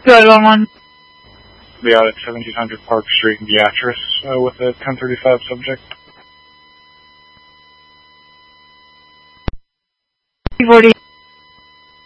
1211. Be out at 1700 Park Street in Beatrice with a 1035 subject. 40.